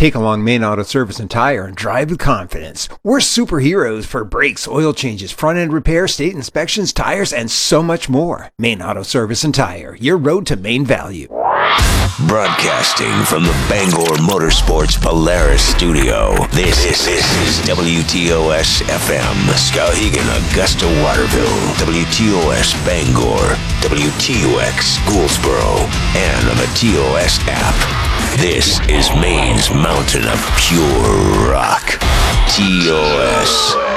Take along Main Auto Service and Tire and drive with confidence. We're superheroes for brakes, oil changes, front-end repair, state inspections, tires, and so much more. Main Auto Service and Tire, your road to main value. Broadcasting from the Bangor Motorsports Polaris studio, this is WTOS FM, Skowhegan, Augusta, Waterville, WTOS Bangor, WTOX Gouldsboro, and on the TOS app. This is Maine's mountain of pure rock. TOS.